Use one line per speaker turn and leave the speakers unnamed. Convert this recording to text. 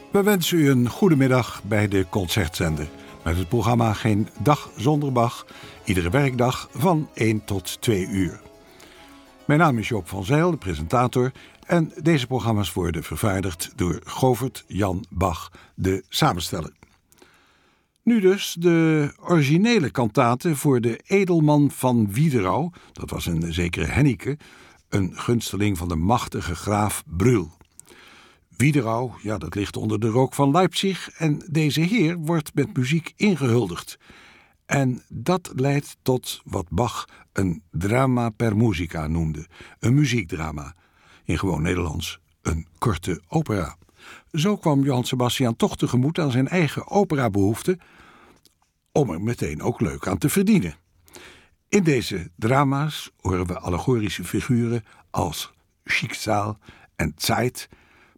We wensen u een goede middag bij de Concertzender. Met het programma Geen Dag Zonder Bach. Iedere werkdag van 1 tot 2 uur. Mijn naam is Joop van Zijl, de presentator. En deze programma's worden vervaardigd door Govert Jan Bach, de samensteller. Nu dus de originele kantate voor de edelman van Wiederau. Dat was een zekere Hennike, een gunsteling van de machtige graaf Brühl. Wiederau, ja, dat ligt onder de rook van Leipzig en deze heer wordt met muziek ingehuldigd. En dat leidt tot wat Bach een drama per musica noemde, een muziekdrama. In gewoon Nederlands een korte opera. Zo kwam Johann Sebastian toch tegemoet aan zijn eigen operabehoefte, om er meteen ook leuk aan te verdienen. In deze drama's horen we allegorische figuren als Schicksal en Zeit